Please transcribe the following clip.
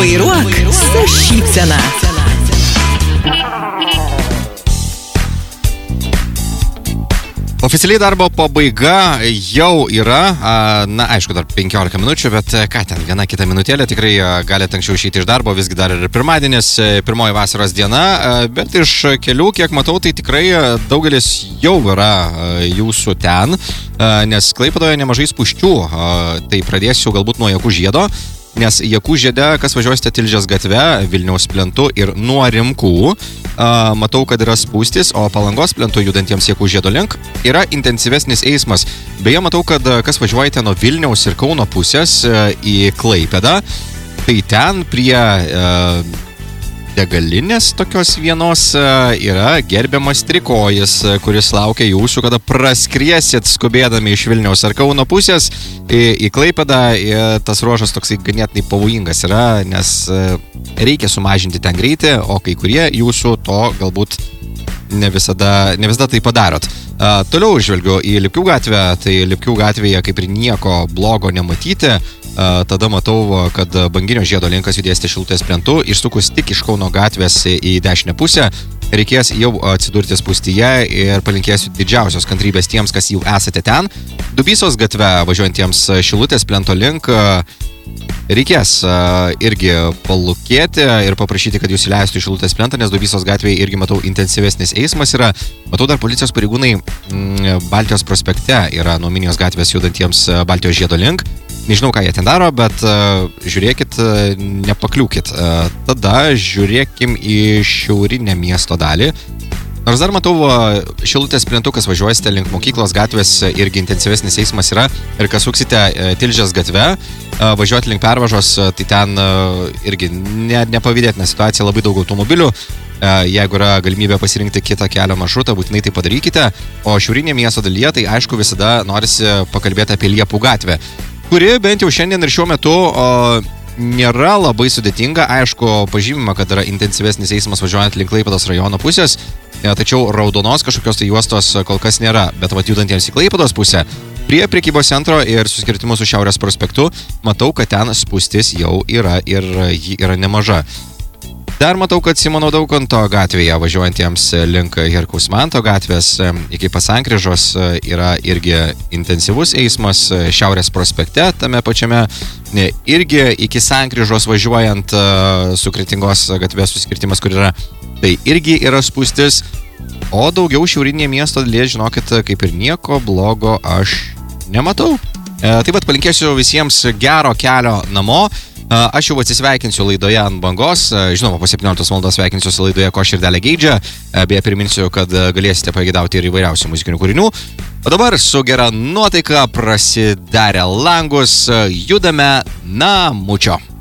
Vairuok su šypsena. Oficialiai darbo pabaiga jau yra, aišku, dar 15 minučių, bet ką ten, viena kita minutėlė, tikrai galite anksčiau išeiti iš darbo, visgi dar ir pirmadienis, pirmoji vasaros diena, bet iš kelių, kiek matau, tai tikrai daugelis jau yra jūsų ten, nes Klaipėdoje nemažai spūsčių, tai pradėsiu galbūt nuo Jakų žiedo. Nes Jakų žiede, kas važiuosite Tilžės gatve, Vilniaus plentu ir nuo Rimkų, matau, kad yra spūstis, o Palangos plentu judantiems Jakų žiedo link yra intensyvesnis eismas. Beje, matau, kad kas važiuojate nuo Vilniaus ir Kauno pusės į Klaipėdą, tai ten prie degalinės tokios vienos yra gerbiamas Trikojis, kuris laukia jūsų, kada praskriesit skubėdami iš Vilniaus ar Kauno pusės į Klaipėdą. Tas ruožas toksai ganėtinai pavojingas yra, nes reikia sumažinti ten greitį, o kai kurie jūsų to galbūt ne visada tai padarot. Toliau žvelgiu į Lipkių gatvę, tai Lipkių gatvėje kaip ir nieko blogo nematyti. Tada matau, kad Banginio žiedo linkas judėsite Šilutės plentu, išsukus tik iš Kauno gatvės į dešinę pusę, reikės jau atsidurti spūstyje ir palinkėsiu didžiausios kantrybės tiems, kas jau esate ten. Dubysos gatve važiuojantiems Šilutės plento link reikės irgi palūkėti ir paprašyti, kad jūs įleistų į Šilutės plentą, nes Dubysos gatvėje irgi matau intensyvesnis eismas yra. Matau dar policijos pareigūnai Baltijos prospekte yra nuo Minijos gatvės judantiems Baltijos žiedo link. Nežinau, ką jie ten daro, bet žiūrėkit, nepakliūkit. Tada žiūrėkim į šiaurinę miesto dalį. Nors dar matau, Šilutės plentu, kas važiuosite link mokyklos gatvės, irgi intensyvesnis eismas yra. Ir kas suksite Tilžės gatve, važiuoti link pervažos, tai ten irgi nepavydėtina situacija, labai daug automobilių. Jeigu yra galimybė pasirinkti kitą kelio maršrutą, būtinai tai padarykite. O šiaurinė miesto dalyje, tai aišku, visada norisi pakalbėti apie Liepų gatvę, kuri bent jau šiandien ir šiuo metu nėra labai sudėtinga. Aišku, pažymima, kad yra intensyvesnis eismas važiuojant link Klaipėdos rajono pusės, tačiau raudonos kažkokios tai juostos kol kas nėra. Bet judantiems į Klaipėdos pusę, prie prekybos centro ir suskirtimo su Šiaurės prospektu, matau, kad ten spūstis jau yra ir ji yra nemaža. Dar matau, kad Simono Daukanto gatvėje važiuojantiems link Herkaus Manto gatvės iki Pasankryžos yra irgi intensyvus eismas. Šiaurės prospekte tame pačiame irgi iki Sankryžos važiuojant su Kretingos gatvės suskirtimas, kur yra, tai irgi yra spūstis. O daugiau šiaurinėje miesto dalyje, žinokit, kaip ir nieko blogo aš nematau. Taip pat palinkėsiu visiems gero kelio namo. Aš jau atsisveikinsiu laidoje ant bangos, žinoma, po 17 valandos sveikinsiuosi laidoje Ko širdelė geidžia, beje priminsiu, kad galėsite pageidauti ir įvairiausių muzikinių kūrinių. O dabar su gera nuotaika prasidarę langus, judame namučio.